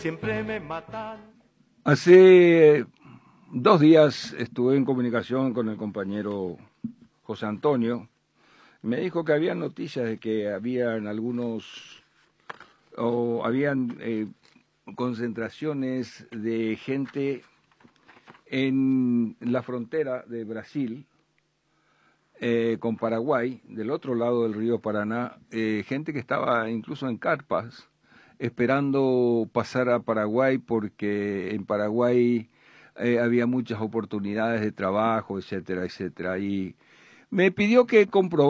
Siempre me matan. Hace 2 días estuve en comunicación con el compañero José Antonio. Me dijo que había noticias de que habían concentraciones de gente en la frontera de Brasil con Paraguay, del otro lado del río Paraná, gente que estaba incluso en carpas esperando pasar a Paraguay porque en Paraguay había muchas oportunidades de trabajo, etcétera, etcétera. Y me pidió que comprobara